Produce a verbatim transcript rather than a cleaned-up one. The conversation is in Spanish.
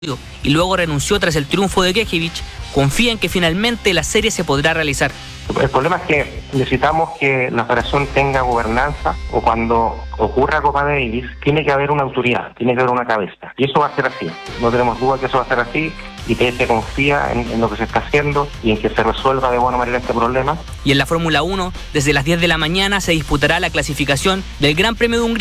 y luego renunció tras el triunfo de Kechevic, confía en que finalmente la serie se podrá realizar. El problema es que necesitamos que la federación tenga gobernanza, o cuando ocurra Copa Davis tiene que haber una autoridad, tiene que haber una cabeza, y eso va a ser así, no tenemos duda que eso va a ser así, y P S confía en, en lo que se está haciendo y en que se resuelva de buena manera este problema. Y en la Fórmula uno, desde las diez de la mañana se disputará la clasificación del Gran Premio de Hungría.